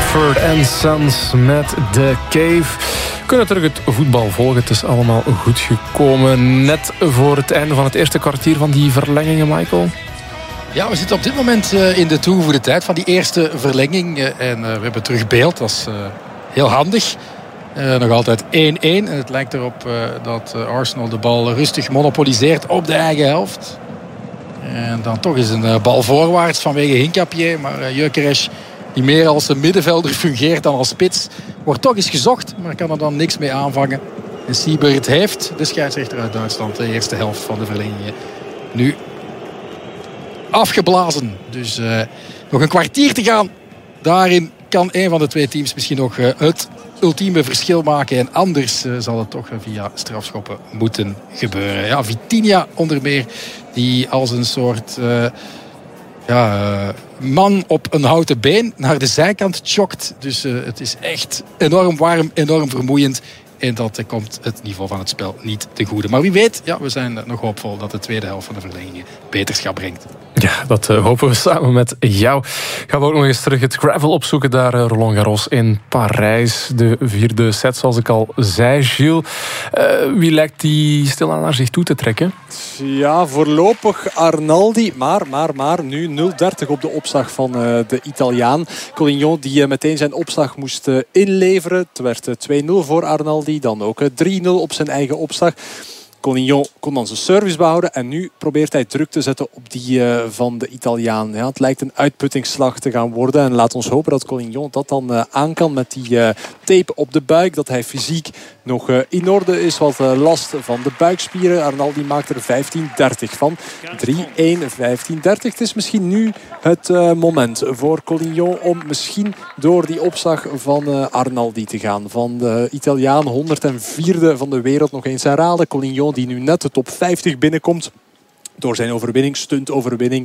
Mumford & Sons met The Cave. We kunnen terug het voetbal volgen. Het is allemaal goed gekomen. Net voor het einde van het eerste kwartier van die verlengingen, Michael. Ja, we zitten op dit moment in de toegevoegde tijd van die eerste verlenging. En we hebben terug beeld. Dat is heel handig. Nog altijd 1-1. En het lijkt erop dat Arsenal de bal rustig monopoliseert op de eigen helft. En dan toch is een bal voorwaarts vanwege Hincapié. Maar Gyökeres, die meer als een middenvelder fungeert dan als spits, wordt toch eens gezocht. Maar kan er dan niks mee aanvangen. En Siebert heeft de scheidsrechter uit Duitsland de eerste helft van de verlengingen nu afgeblazen. Dus nog een kwartier te gaan. Daarin kan een van de twee teams misschien nog het ultieme verschil maken. En anders zal het toch via strafschoppen moeten gebeuren. Ja, Vitinha onder meer, die als een soort man op een houten been naar de zijkant chokt. Dus het is echt enorm warm, enorm vermoeiend. En dat komt het niveau van het spel niet ten goede. Maar wie weet, ja, we zijn nog hoopvol dat de tweede helft van de verlengingen beterschap brengt. Ja, dat hopen we samen met jou. Gaan we ook nog eens terug het gravel opzoeken daar, Roland Garros in Parijs. De vierde set, zoals ik al zei, Gilles. Wie lijkt die stilaan naar zich toe te trekken? Ja, voorlopig Arnaldi. Maar nu 0-30 op de opslag van de Italiaan. Collignon die meteen zijn opslag moest inleveren. Het werd 2-0 voor Arnaldi. Dan ook 3-0 op zijn eigen opslag. Collignon kon dan zijn service behouden. En nu probeert hij druk te zetten op die van de Italiaan. Ja, het lijkt een uitputtingsslag te gaan worden. En laat ons hopen dat Collignon dat dan aan kan met die tape op de buik. Dat hij fysiek nog in orde is. Wat last van de buikspieren. Arnaldi maakt er 15-30 van. 3-1, 15-30. Het is misschien nu het moment voor Collignon om misschien door die opslag van Arnaldi te gaan. Van de Italiaan, 104e van de wereld. Nog eens herhalen. Collignon die nu net de top 50 binnenkomt. Door zijn overwinning, stuntoverwinning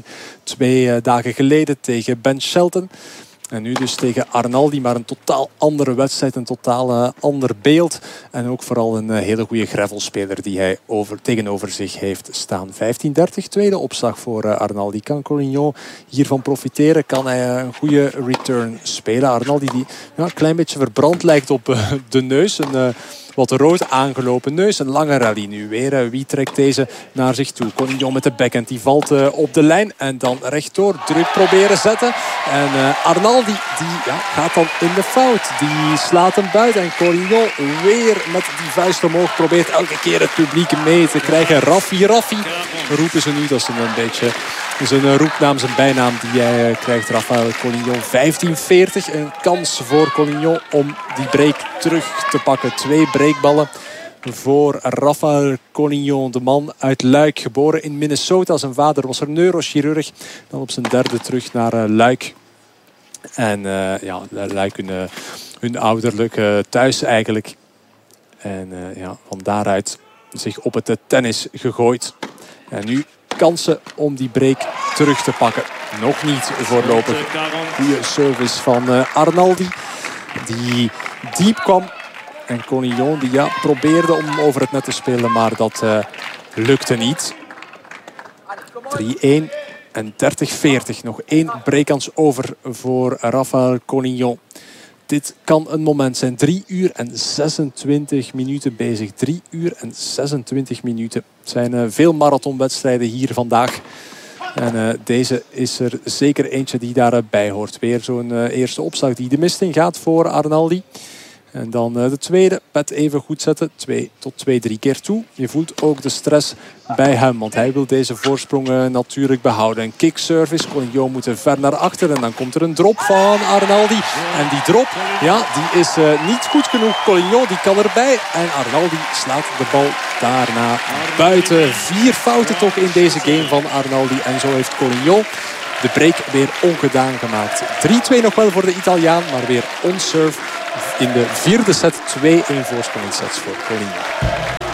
2 dagen geleden tegen Ben Shelton. En nu dus tegen Arnaldi, maar een totaal andere wedstrijd, een totaal ander beeld. En ook vooral een hele goede gravelspeler die hij tegenover zich heeft staan. 15-30, tweede opslag voor Arnaldi. Kan Collignon hiervan profiteren? Kan hij een goede return spelen? Arnaldi die een klein beetje verbrand lijkt op de neus. Een wat rood aangelopen neus. Een lange rally nu weer. Wie trekt deze naar zich toe? Collignon met de backhand. Die valt op de lijn. En dan rechtdoor. Druk proberen zetten. En Arnaldi die gaat dan in de fout. Die slaat hem buiten. En Collignon weer met die vuist omhoog. Probeert elke keer het publiek mee te krijgen. Raffi. Roepen ze nu. Dat is een beetje zijn roepnaam, zijn bijnaam die hij krijgt. Rafael Collignon. 15-40. Een kans voor Collignon om die break terug te pakken. 2 breakballen voor Rafael Collignon. De man uit Luik, geboren in Minnesota. Zijn vader was er neurochirurg. Dan op zijn derde terug naar Luik. En Luik hun ouderlijk thuis eigenlijk. En van daaruit zich op het tennis gegooid. En nu kansen om die break terug te pakken. Nog niet voorlopig. Goede service van Arnaldi. Die diep kwam. En Collignon die probeerde om over het net te spelen. Maar dat lukte niet. 3-1 en 30-40. Nog 1 breakkans over voor Rafael Collignon. Dit kan een moment zijn. 3 uur en 26 minuten bezig. 3 uur en 26 minuten. Het zijn veel marathonwedstrijden hier vandaag. En deze is er zeker eentje die daarbij hoort. Weer zo'n eerste opslag die de mist in gaat voor Arnaldi. En dan de tweede, pet even goed zetten. 2 tot 2-3 keer toe. Je voelt ook de stress bij hem. Want hij wil deze voorsprong natuurlijk behouden. Een kickservice. Collignon moet ver naar achter. En dan komt er een drop van Arnaldi. En die drop, die is niet goed genoeg. Collignon die kan erbij. En Arnaldi slaat de bal daarna buiten. 4 fouten toch in deze game van Arnaldi. En zo heeft Collignon de break weer ongedaan gemaakt. 3-2 nog wel voor de Italiaan. Maar weer on-serve. In de vierde set 2-1 voorsprong in sets voor Collignon.